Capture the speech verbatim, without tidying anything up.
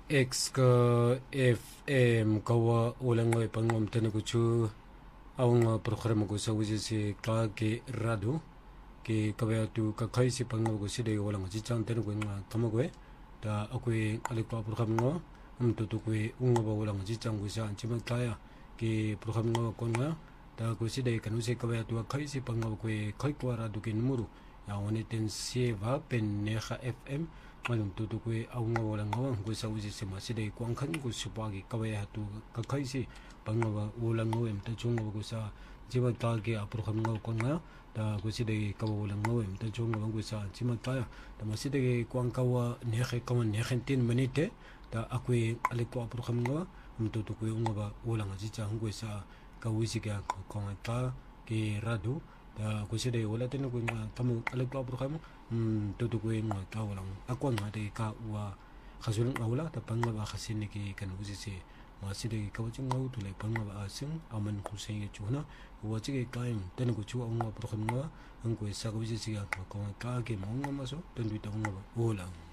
X ka F M kawa ulang ngoy pangom tene kuchu awang program ko sa wisi si ka ke rado ke kabaya tu ka kai si pangom ko si de walang ji chang tene ko nga tamago da akwe ale ko program ngo um tu tu ko unga ba walang ji chang ko sa anchi kaya ke program ngo ko nga da ko si de kanu se kabaya tu kai si pangom ko kai ko rado ke numuru ya woni ten se va pen neha F M malum tu tu kwe awang walang ngawang ko sa uji se maside kwang khan ko supagi kawaya tu ka kai si pangawa walang ngawem ta chung ko sa jiba ta ge apur kham ngaw ko nga da ko si de ka walang ngawem ta chung ko sa jima ta da maside ge kwang kawa ne khe kaman ne khen tin minute da akwe ale ko apur kham ngawa um tu tu kwe ngaba walang ji cha ko sa ka uji ga ko ta ke radu da ko si de wala ten ko nga tamu ale ko apur kham um tu tu ko nga ka walang akwa nga de ka wa khasul ngawla ta panga ba khasin ki kan uji se ma si de ka waching ngaw tu le panga ba asing aman khu se ye chuna wa chi ke kaim ten ko chu nga apur kham nga ang ko sa ko uji se ga ko ka ke mo nga ma so ten du ta nga ba wala